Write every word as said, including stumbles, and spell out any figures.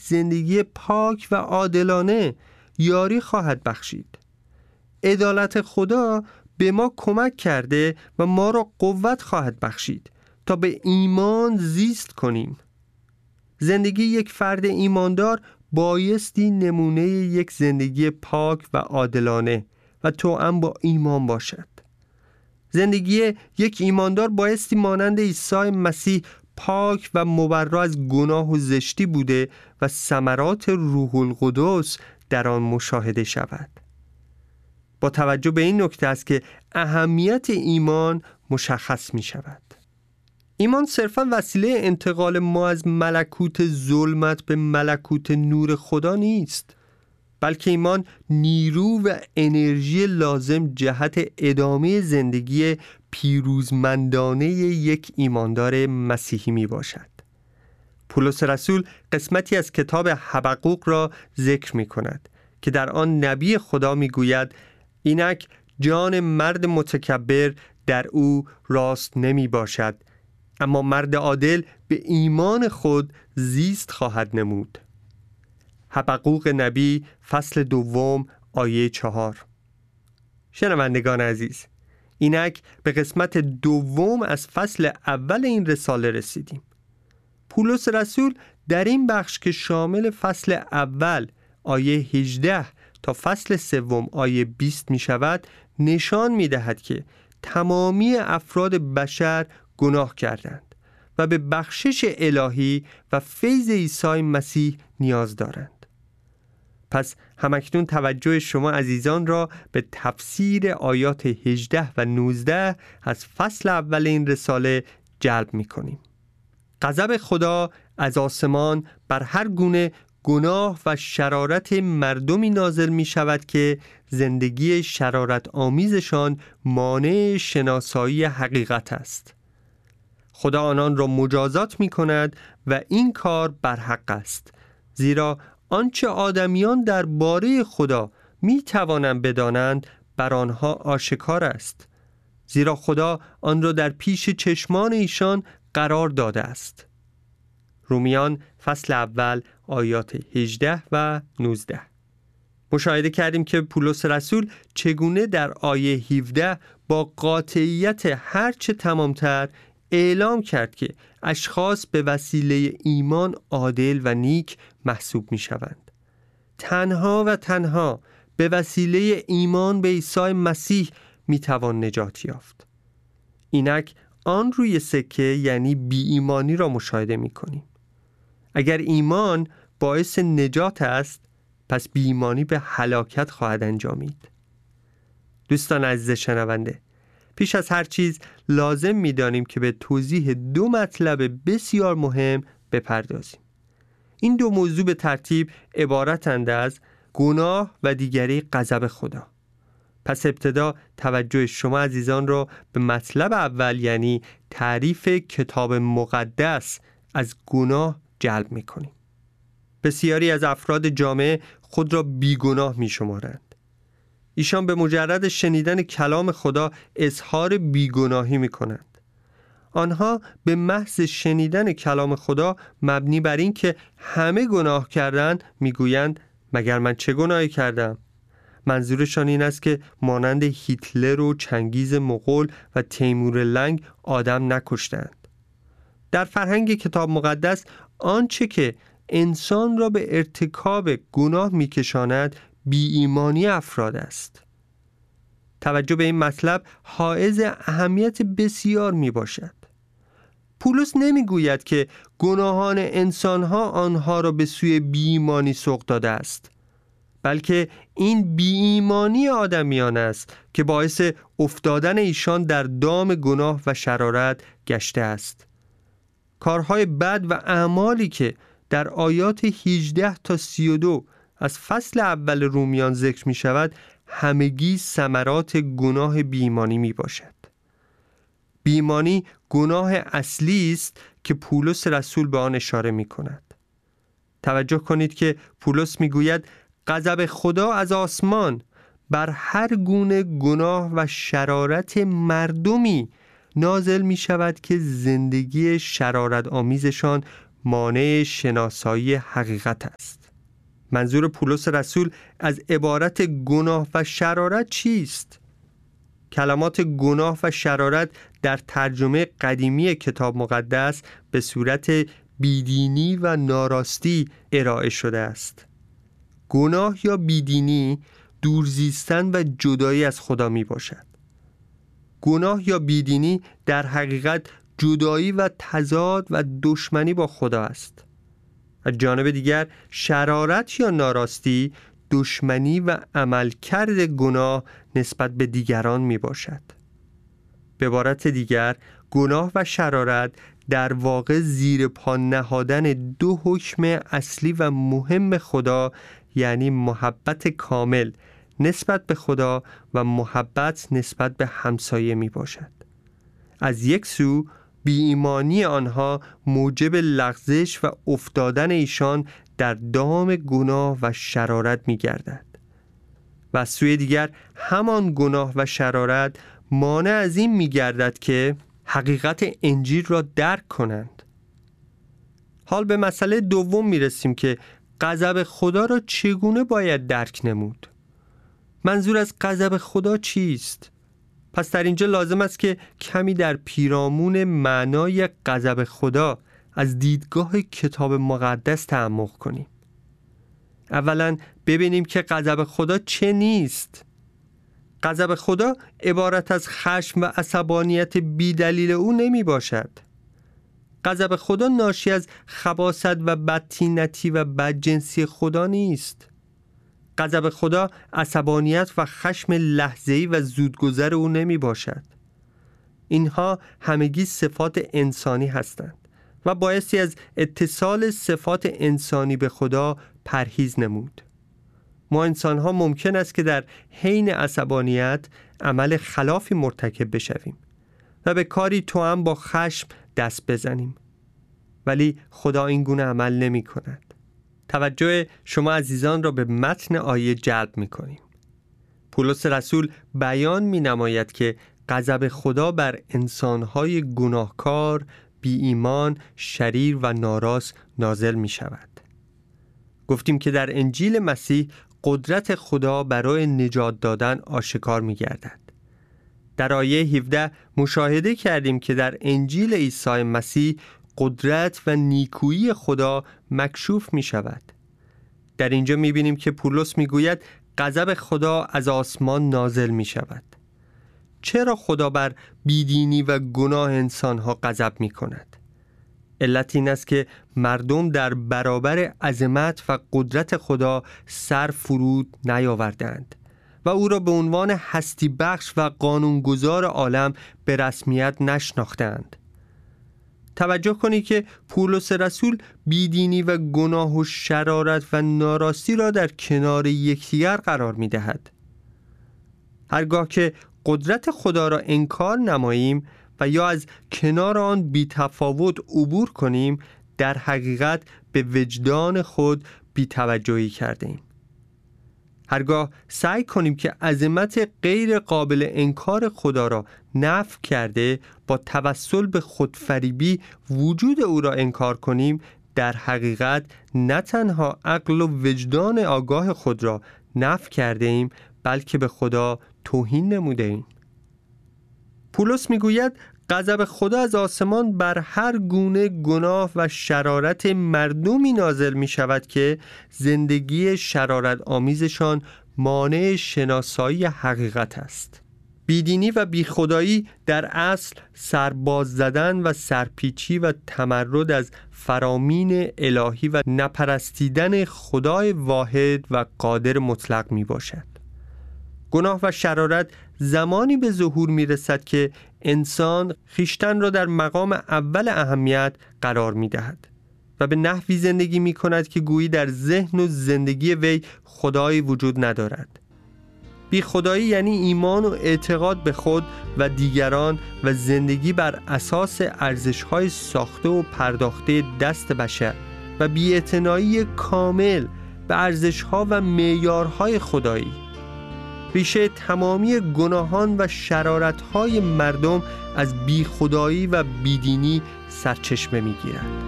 زندگی پاک و عادلانه یاری خواهد بخشید. عدالت خدا به ما کمک کرده و ما را قوت خواهد بخشید تا به ایمان زیست کنیم. زندگی یک فرد ایماندار بایستی نمونه یک زندگی پاک و عادلانه و توأم با ایمان باشد. زندگی یک ایماندار بایستی مانند عیسی مسیح پاک و مبرا از گناه و زشتی بوده و ثمرات روح القدس در آن مشاهده شود. با توجه به این نکته است که اهمیت ایمان مشخص می شود. ایمان صرفاً وسیله انتقال ما از ملکوت ظلمت به ملکوت نور خدا نیست، بلکه ایمان نیرو و انرژی لازم جهت ادامه زندگی پیروزمندانه یک ایماندار مسیحی می باشد. پولس رسول قسمتی از کتاب حبقوق را ذکر می کند که در آن نبی خدا می گوید اینک جان مرد متکبر در او راست نمی باشد، اما مرد عادل به ایمان خود زیست خواهد نمود. حبقوق نبی فصل دوم آیه چهار. شنوندگان عزیز، اینک به قسمت دوم از فصل اول این رساله رسیدیم. پولس رسول در این بخش که شامل فصل اول آیه هجده تا فصل سوم آیه بیست می شود نشان می دهد که تمامی افراد بشر گناه کردند و به بخشش الهی و فیض عیسی مسیح نیاز دارند. پس همکنون توجه شما عزیزان را به تفسیر آیات هجده و نوزده از فصل اول این رساله جلب می کنیم. غضب خدا از آسمان بر هر گونه گناه و شرارت مردمی نازل می شود که زندگی شرارت آمیزشان مانع شناسایی حقیقت است. خدا آنان را مجازات می کند و این کار برحق است، زیرا آنچه آدمیان درباره خدا می توانند بدانند بر آنها آشکار است، زیرا خدا آن را در پیش چشمان ایشان قرار داده است. رومیان فصل اول آیات هجده و نوزده. مشاهده کردیم که پولس رسول چگونه در آیه هفده با قاطعیت هرچه تمامتر اعلام کرد که اشخاص به وسیله ایمان عادل و نیک محسوب می شوند. تنها و تنها به وسیله ایمان به عیسی مسیح می توان نجات یافت. اینک آن روی سکه یعنی بی ایمانی را مشاهده می کنیم. اگر ایمان باعث نجات است، پس بی ایمانی به هلاکت خواهد انجامید. دوستان عزیز شنونده، پیش از هر چیز لازم می دانیم که به توضیح دو مطلب بسیار مهم بپردازیم. این دو موضوع به ترتیب عبارتند از گناه و دیگری غضب خدا. پس ابتدا توجه شما عزیزان را به مطلب اول یعنی تعریف کتاب مقدس از گناه جلب می کنیم. بسیاری از افراد جامعه خود را بیگناه می شمارند. ایشان به مجرد شنیدن کلام خدا اظهار بیگناهی می کنند. آنها به محض شنیدن کلام خدا مبنی بر این که همه گناه کردند می گویند مگر من چه گناهی کردم؟ منظورشان این است که مانند هیتلر و چنگیز مغول و تیمور لنگ آدم نکشتند. در فرهنگ کتاب مقدس آنچه که انسان را به ارتکاب گناه می‌کشاند بی ایمانی افراد است. توجه به این مطلب حائز اهمیت بسیار می باشد. پولس نمی گوید که گناهان انسانها آنها را به سوی بی ایمانی سوق داده است، بلکه این بی ایمانی آدمیان است که باعث افتادن ایشان در دام گناه و شرارت گشته است. کارهای بد و اعمالی که در آیات هجده تا سی و دو از فصل اول رومیان ذکر می شود همگی ثمرات گناه بی‌ایمانی می باشد. بی‌ایمانی گناه اصلی است که پولس رسول به آن اشاره می کند. توجه کنید که پولس می گوید غضب خدا از آسمان بر هر گونه گناه و شرارت مردمی نازل می شود که زندگی شرارت آمیزشان مانع شناسایی حقیقت است. منظور پولس رسول از عبارت گناه و شرارت چیست؟ کلمات گناه و شرارت در ترجمه قدیمی کتاب مقدس به صورت بیدینی و ناراستی ارائه شده است. گناه یا بیدینی دورزیستن و جدایی از خدا می باشد. گناه یا بیدینی در حقیقت جدایی و تضاد و دشمنی با خدا است. از جانب دیگر شرارت یا ناراستی دشمنی و عملکرد گناه نسبت به دیگران می باشد. به عبارت دیگر گناه و شرارت در واقع زیر پا نهادن دو حکم اصلی و مهم خدا، یعنی محبت کامل نسبت به خدا و محبت نسبت به همسایه می باشد. از یک سو بی ایمانی آنها موجب لغزش و افتادن ایشان در دام گناه و شرارت می گردد و از سوی دیگر همان گناه و شرارت مانع از این می گردد که حقیقت انجیل را درک کنند. حال به مسئله دوم می رسیم که غضب خدا را چگونه باید درک نمود؟ منظور از غضب خدا چیست؟ پس در اینجا لازم است که کمی در پیرامون معنای غضب خدا از دیدگاه کتاب مقدس تعمق کنیم. اولا ببینیم که غضب خدا چه نیست. غضب خدا عبارت از خشم و عصبانیت بی دلیل او نمی باشد. غضب خدا ناشی از خباثت و بدطینتی و بدجنسی خدا نیست. غضب خدا عصبانیت و خشم لحظه‌ای و زودگذر او نمی باشد. اینها همگی صفات انسانی هستند و بایستی از اتصال صفات انسانی به خدا پرهیز نمود. ما انسان‌ها ممکن است که در حین عصبانیت عمل خلافی مرتکب بشویم و به کاری توأم با خشم دست بزنیم، ولی خدا این گونه عمل نمی کند. توجه شما عزیزان را به متن آیه جلب می کنیم. پولس رسول بیان می نماید که غضب خدا بر انسان‌های گناهکار، بی ایمان، شریر و ناراست نازل می شود. گفتیم که در انجیل مسیح قدرت خدا برای نجات دادن آشکار می گردد. در آیه هفده مشاهده کردیم که در انجیل عیسی مسیح قدرت و نیکویی خدا مکشوف می شود. در اینجا می بینیم که پولس می گوید غضب خدا از آسمان نازل می شود. چرا خدا بر بیدینی و گناه انسانها غضب می کند؟ علت این است که مردم در برابر عظمت و قدرت خدا سر فرود نیاوردند و او را به عنوان هستی بخش و قانونگذار عالم به رسمیت نشناختند. توجه کنید که پولس رسول بیدینی و گناه و شرارت و ناراستی را در کنار یکدیگر قرار می دهد. هرگاه که قدرت خدا را انکار نماییم و یا از کنار آن بی تفاوت عبور کنیم، در حقیقت به وجدان خود بی توجهی کرده ایم. هرگاه سعی کنیم که عظمت غیر قابل انکار خدا را نفی کرده با توسل به خودفریبی وجود او را انکار کنیم، در حقیقت نه تنها عقل و وجدان آگاه خود را نفی کرده ایم، بلکه به خدا توهین نموده ایم. پولس میگوید غضب خدا از آسمان بر هر گونه گناه و شرارت مردمی نازل می شود که زندگی شرارت آمیزشان مانع شناسایی حقیقت است. بیدینی و بیخدایی در اصل سرباز زدن و سرپیچی و تمرد از فرامین الهی و نپرستیدن خدای واحد و قادر مطلق می باشد. گناه و شرارت زمانی به ظهور می رسد که انسان خیشتن را در مقام اول اهمیت قرار می دهد و به نحوی زندگی می کند که گویی در ذهن و زندگی وی خدایی وجود ندارد. بی خدایی یعنی ایمان و اعتقاد به خود و دیگران و زندگی بر اساس ارزش‌های ساخته و پرداخته دست بشر و بی‌اعتنایی کامل به ارزش‌ها و معیارهای خدایی. ریشه تمامی گناهان و شرارت‌های مردم از بیخدایی و بیدینی سرچشمه می‌گیرد.